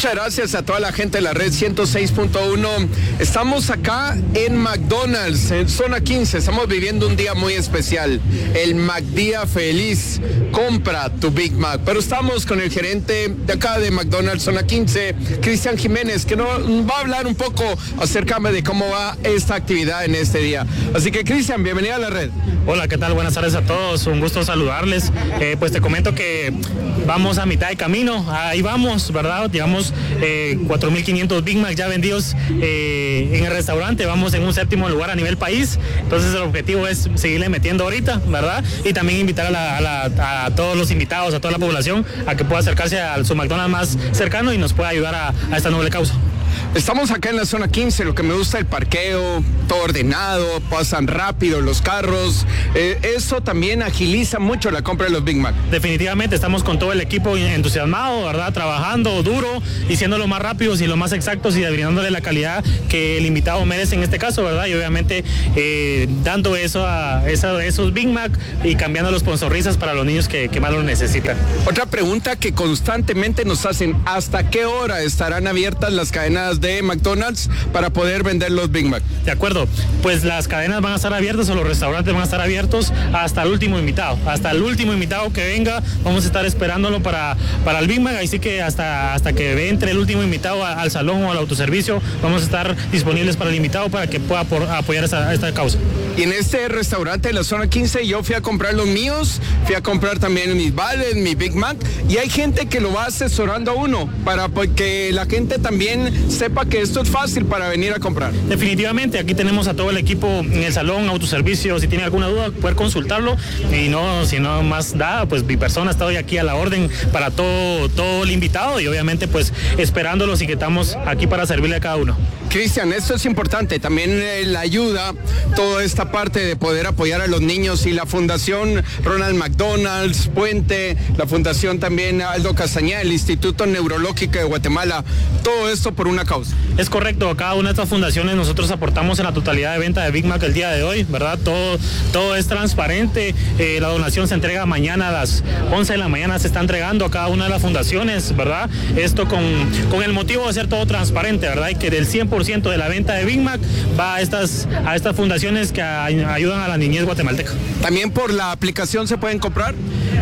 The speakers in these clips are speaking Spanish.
Muchas gracias a toda la gente de la red 106.1. Estamos acá en McDonald's, en zona 15. Estamos viviendo un día muy especial, el McDía Feliz. Compra tu Big Mac. Pero estamos con el gerente de acá de McDonald's, zona 15, Cristian Jiménez, que nos va a hablar un poco acerca de cómo va esta actividad en este día. Así que, Cristian, bienvenido a la red. Hola, ¿qué tal? Buenas tardes a todos. Un gusto saludarles. Pues te comento que vamos a mitad de camino. Ahí vamos, ¿verdad? Llevamos 4.500 Big Mac ya vendidos en el restaurante. Vamos en un 7º lugar a nivel país. Entonces el objetivo es seguirle metiendo ahorita, ¿verdad? Y también invitar a todos los invitados, a toda la población, a que pueda acercarse a su McDonald's más cercano y nos pueda ayudar a esta noble causa. Estamos acá en la zona 15, lo que me gusta el parqueo, todo ordenado, pasan rápido los carros, eso también agiliza mucho la compra de los Big Mac. Definitivamente estamos con todo el equipo entusiasmado, ¿verdad? Trabajando duro y siendo lo más rápidos y lo más exactos y brindándole la calidad que el invitado merece en este caso, ¿verdad? Y obviamente dando eso a esos Big Mac y cambiándolos con sonrisas para los niños que más lo necesitan. Otra pregunta que constantemente nos hacen, ¿hasta qué hora estarán abiertas las cadenas de McDonald's para poder vender los Big Mac? De acuerdo, pues las cadenas van a estar abiertas o los restaurantes van a estar abiertos hasta el último invitado. Hasta el último invitado que venga, vamos a estar esperándolo para el Big Mac, así que hasta que entre el último invitado al salón o al autoservicio, vamos a estar disponibles para el invitado para que pueda apoyar esta causa. Y en este restaurante de la zona 15 yo fui a comprar los míos, fui a comprar también mis vales, mi Big Mac, y hay gente que lo va asesorando a uno para que la gente también sepa que esto es fácil para venir a comprar. Definitivamente, aquí tenemos a todo el equipo en el salón, autoservicio, si tiene alguna duda, poder consultarlo, y si no más nada, pues mi persona está hoy aquí a la orden para todo el invitado, y obviamente pues esperándolos y que estamos aquí para servirle a cada uno. Cristian, esto es importante, también la ayuda, toda esta parte de poder apoyar a los niños y la Fundación Ronald McDonald's, Puente, la Fundación también Aldo Castañeda, el Instituto Neurológico de Guatemala, todo esto por una causa. Es correcto, a cada una de estas fundaciones nosotros aportamos en la totalidad de venta de Big Mac el día de hoy, ¿verdad? Todo es transparente, la donación se entrega mañana a las 11 de la mañana, se está entregando a cada una de las fundaciones, ¿verdad? Esto con el motivo de hacer todo transparente, ¿verdad? Y que del 100% de la venta de Big Mac va a estas fundaciones que ayudan a la niñez guatemalteca. ¿También por la aplicación se pueden comprar?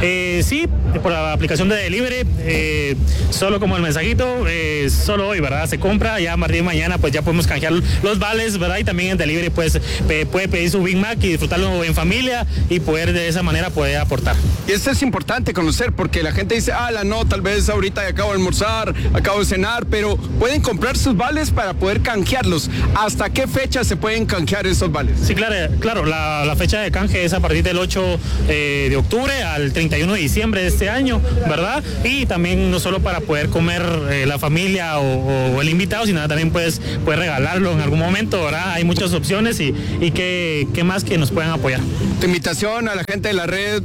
Sí, por la aplicación de delivery, solo como el mensajito, solo hoy, ¿verdad? Se compra, ya a partir de mañana pues ya podemos canjear los vales, ¿verdad? Y también en delivery pues puede pedir su Big Mac y disfrutarlo en familia y poder de esa manera poder aportar. Y esto es importante conocer porque la gente dice, no, tal vez ahorita acabo de almorzar, acabo de cenar, pero pueden comprar sus vales para poder canjearlos. ¿Hasta qué fecha se pueden canjear esos vales? Sí, claro, la fecha de canje es a partir del 8 de octubre al 31 de diciembre de este año, ¿verdad? Y también no solo para poder comer la familia o el invitado, sino también puedes regalarlo en algún momento, ¿verdad? Hay muchas opciones y qué más que nos puedan apoyar. Tu invitación a la gente de la red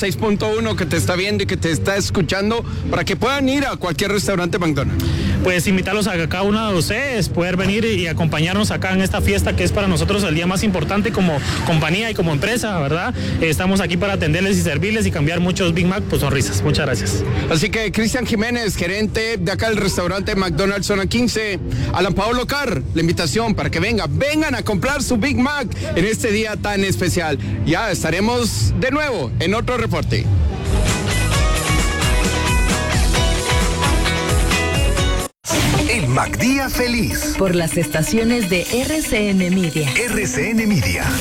106.1 que te está viendo y que te está escuchando para que puedan ir a cualquier restaurante McDonald's. Pues invitarlos a cada uno de ustedes, poder venir y acompañarnos acá en esta fiesta que es para nosotros el día más importante como compañía y como empresa, ¿verdad? Estamos aquí para atenderles y servirles y cambiar muchos Big Mac por sonrisas. Muchas gracias. Así que Cristian Jiménez, gerente de acá del restaurante McDonald's Zona 15, Alan Paolo Carr, la invitación para que vengan a comprar su Big Mac en este día tan especial. Ya estaremos de nuevo en otro reporte. El McDía Feliz. Por las estaciones de RCN Media. RCN Media.